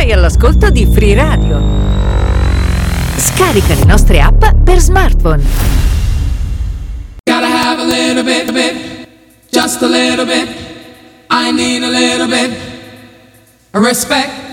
Sei all'ascolto di Free Radio. Scarica le nostre app per smartphone. Gotta have a little bit, just a little bit. I need a little bit of respect.